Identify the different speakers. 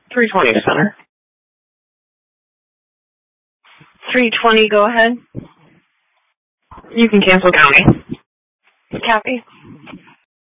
Speaker 1: 320 center.
Speaker 2: 320, go ahead.
Speaker 1: You can cancel county.
Speaker 2: Copy.